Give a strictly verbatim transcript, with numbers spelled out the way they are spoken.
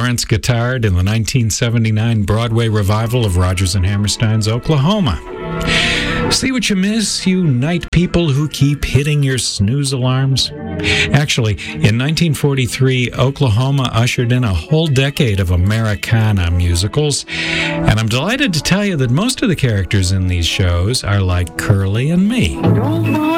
Lawrence Guittard in the nineteen seventy-nine Broadway revival of Rodgers and Hammerstein's Oklahoma. See what you miss, you night people who keep hitting your snooze alarms? Actually, in nineteen forty-three, Oklahoma ushered in a whole decade of Americana musicals, and I'm delighted to tell you that most of the characters in these shows are like Curly and me.